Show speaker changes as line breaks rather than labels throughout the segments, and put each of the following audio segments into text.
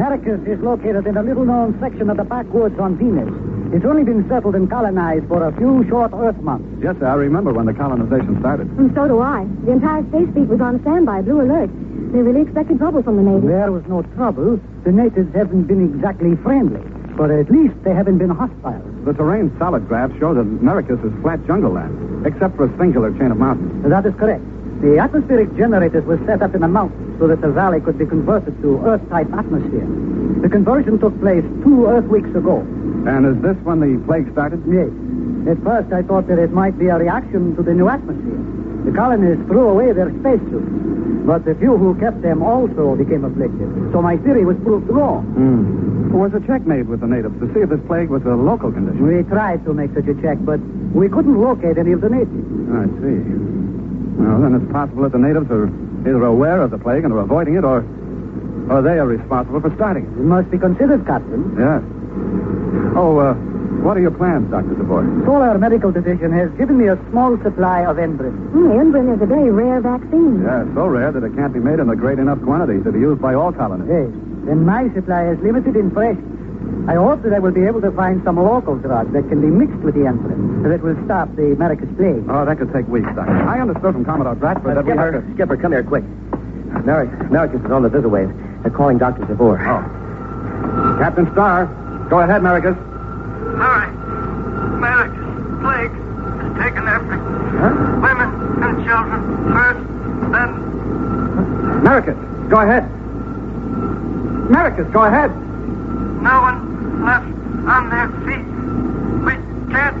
Americus is located in a little-known section of the backwoods on Venus. It's only been settled and colonized for a few short Earth months.
Yes, sir. I remember when the colonization started.
And so do I. The entire space fleet was on standby, blue alert. They really expected trouble from the natives.
There was no trouble. The natives haven't been exactly friendly, but at least they haven't been hostile.
The terrain solid graphs show that Americus is flat jungle land, except for a singular chain of mountains.
That is correct. The atmospheric generators were set up in the mountains so that the valley could be converted to Earth-type atmosphere. The conversion took place 2 Earth weeks ago.
And is this when the plague started?
Yes. At first, I thought that it might be a reaction to the new atmosphere. The colonists threw away their spacesuits, but the few who kept them also became afflicted. So my theory was proved wrong.
Was a check made with the natives to see if this plague was a local condition?
We tried to make such a check, but we couldn't locate any of the natives.
I see. Well, then it's possible that the natives are either aware of the plague and are avoiding it, or they are responsible for starting it.
It must be considered, Captain.
Yes. Oh, what are your plans, Dr. DeVore?
Solar Medical Division has given me a small supply of Embrin.
Embrin is a very rare vaccine.
Yeah, so rare that it can't be made in a great enough quantity to be used by all colonists.
Yes. Then my supply is limited in freshness. I hope that I will be able to find some local drug that can be mixed with the Embrin that will stop the America's plague.
Oh, that could take weeks, Doctor. I understood from Commodore Bradford that we have to...
Skipper, come here, quick. Americus is on the visiwave. They're calling Dr. DeVore.
Oh. Captain Starr, go ahead, Americus.
Sorry. Americus, plague has taken everything.
Huh?
Women and children first, then...
Americus, go ahead. Americus, go ahead.
No one left on their feet. We can't.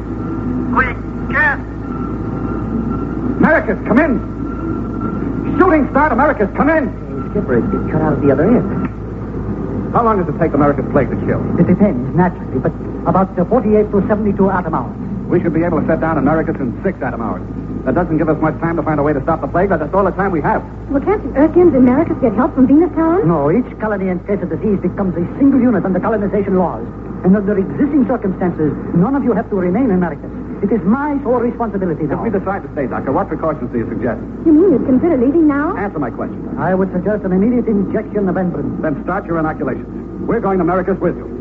Americus, come in. Shooting start, Americus, come in.
Hey, Skipper, it's cut out at the other end.
How long does it take America's plague to kill?
It depends, naturally, but about 48 to 72 atom hours.
We should be able to set down Americus in 6 atom hours. That doesn't give us much time to find a way to stop the plague, but that's all the time we have.
Well, can't the Earthians and Americus get help from Venus Town?
No, each colony in case of disease becomes a single unit under colonization laws. And under existing circumstances, none of you have to remain in Americus. It is my sole responsibility now.
If we decide to stay, Doctor, what precautions do you suggest?
You mean you'd consider leaving now?
Answer my question.
I would suggest an immediate injection of Embrin.
Then start your inoculations. We're going to Americus with you.